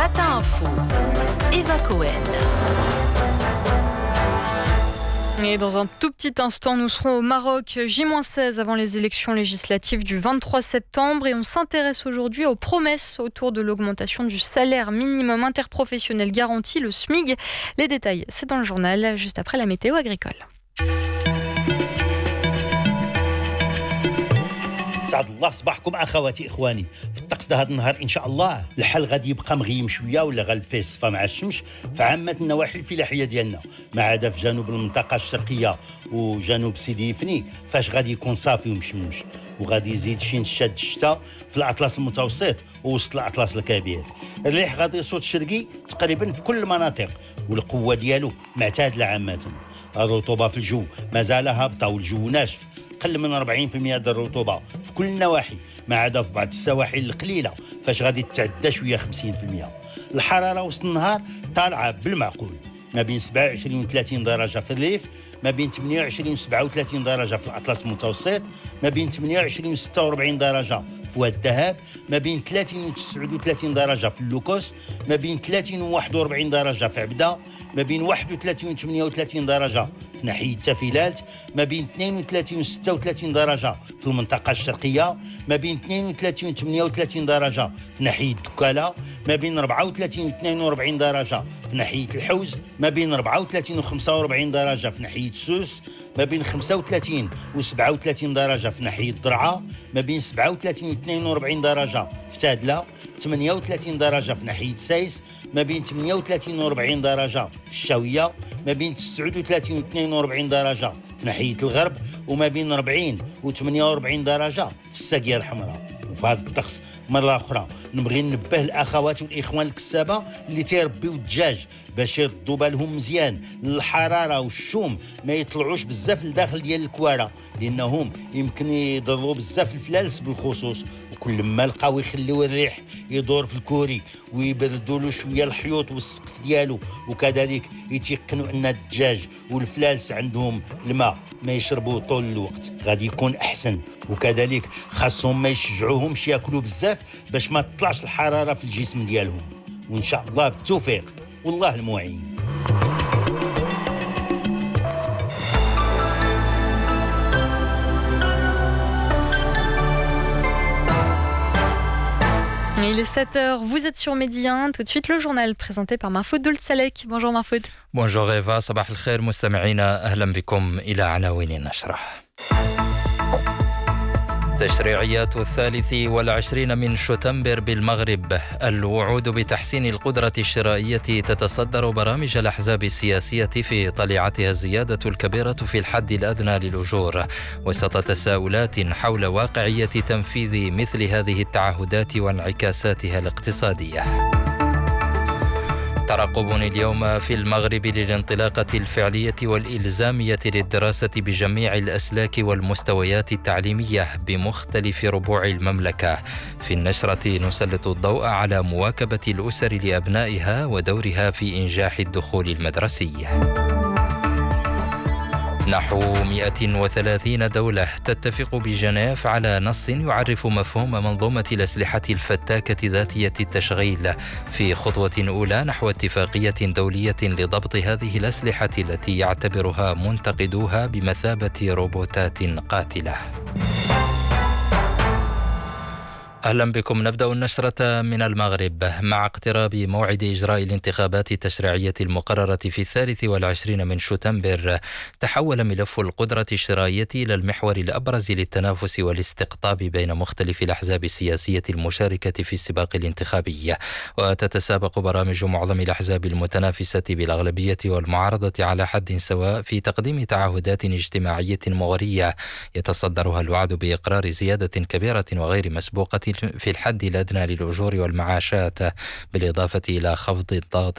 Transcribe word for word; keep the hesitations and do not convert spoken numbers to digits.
Matin Info, Eva Cohen. Et dans un tout petit instant, nous serons au Maroc, J seize avant les élections législatives du vingt-trois septembre. Et on s'intéresse aujourd'hui aux promesses autour de l'augmentation du salaire minimum interprofessionnel garanti, le SMIG. Les détails, c'est dans le journal, juste après la météo agricole. سعد الله صباحكم اخواتي اخواني. في الطقس ده هذا النهار ان شاء الله الحال غادي يبقى مغيم شويه ولا غالب فيه الصفا مع الشمس في عامه النواحي الفلاحيه ديالنا، ما عدا في جنوب المنطقه الشرقيه وجنوب سيدي يفني فاش غادي يكون صافي ومشموش، وغادي يزيد شي نشاد الشتاء في الاطلس المتوسط ووسط الاطلس الكبير. الريح غادي يصوت شرقي تقريبا في كل المناطق والقوه ديالو معتادله عامه. الرطوبه في الجو مازال هابطه والجو ناشف، قل من أربعين بالمئة ديال الرطوبه في كل النواحي ما عدا في بعض السواحل القليله فاش غادي تتعدى شويه خمسين بالمئة. الحراره وسط النهار طالعه بالمعقول، ما بين سبعة وعشرين و ثلاثين درجه في الريف، ما بين ثمانية وعشرين و سبعة وثلاثين درجه في الاطلس المتوسط، ما بين ثمانية وعشرين و ستة وأربعين درجه في واد الذهب، ما بين ثلاثين و تسعة وثلاثين درجه في اللوكوس، ما بين ثلاثين و واحد وأربعين درجه في عبده، ما بين واحد وثلاثين و ثمانية وثلاثين درجه في ناحيه تافيلات، ما بين اثنين وثلاثين و ستة وثلاثين درجه في المنطقه الشرقيه، ما بين اثنين وثلاثين و ثمانية وثلاثين درجه في ناحيه دكاله، ما بين أربعة وثلاثين و اثنين وأربعين درجه في ناحيه الحوز، ما بين أربعة وثلاثين و خمسة وأربعين درجه في ناحيه سوس، ما بين خمسة وثلاثين و سبعة وثلاثين درجه في ناحيه الضرعه، ما بين سبعة وثلاثين و اثنين وأربعين درجه في تادله، ثمانية وثلاثين درجه في ناحيه سايس، ما بين ثمانية وثلاثين و أربعين درجه في الشاويه، ما بين تسعة وثلاثين و اثنين وأربعين درجه في ناحيه الغرب، وما بين أربعين و ثمانية وأربعين درجه في الساقيه الحمراء. وفي هذا الطقس مرة أخرى نبغي ننبه الأخوات والإخوان الكسابة اللي تيربيو الدجاج باش يردوا بالهم مزيان الحرارة والشوم ما يطلعوش بزاف لداخل ديال الكوارة، لأنهم يمكن يضروا بزاف الفلالس بالخصوص، وكل ما لقاو يخليو الريح يدور في الكوري ويبردوا له شوية الحيوط والسقف ديالو، وكذلك يتيقنوا أن الدجاج والفلالس عندهم الماء ما يشربوا طول الوقت غادي يكون أحسن. وكذلك خاصهم ما يشجعوهمش ياكلوا بزاف باش ما تطلعش الحرارة في الجسم ديالهم، وإن شاء الله بالتوفيق والله المعين. Il est sept heures, vous êtes sur Midi un. Tout de suite le journal présenté par Mahfoud Doulsalek. Bonjour Mahfoud. Bonjour Eva, صباح الخير مستمعينا، أهلا بكم إلى عناوين النشرة. تشريعيات الثالث والعشرين من شتنبر بالمغرب، الوعود بتحسين القدرة الشرائية تتصدر برامج الأحزاب السياسية في طليعتها الزيادة الكبيرة في الحد الأدنى للأجور، وسط تساؤلات حول واقعية تنفيذ مثل هذه التعهدات وانعكاساتها الاقتصادية. ترقب اليوم في المغرب للانطلاقة الفعلية والإلزامية للدراسة بجميع الأسلاك والمستويات التعليمية بمختلف ربوع المملكة. في النشرة نسلط الضوء على مواكبة الأسر لأبنائها ودورها في إنجاح الدخول المدرسي. نحو مئة وثلاثين دولة تتفق بجنيف على نص يعرف مفهوم منظومة الأسلحة الفتاكة ذاتية التشغيل في خطوة أولى نحو اتفاقية دولية لضبط هذه الأسلحة التي يعتبرها منتقدوها بمثابة روبوتات قاتلة. أهلا بكم. نبدأ النشرة من المغرب. مع اقتراب موعد إجراء الانتخابات التشريعية المقررة في الثالث والعشرين من شتنبر، تحول ملف القدرة الشرائية إلى المحور الأبرز للتنافس والاستقطاب بين مختلف الأحزاب السياسية المشاركة في السباق الانتخابي، وتتسابق برامج معظم الأحزاب المتنافسة بالأغلبية والمعارضة على حد سواء في تقديم تعهدات اجتماعية مغرية يتصدرها الوعد بإقرار زيادة كبيرة وغير مسبوقة في الحد الأدنى للأجور والمعاشات، بالإضافة إلى خفض الضغط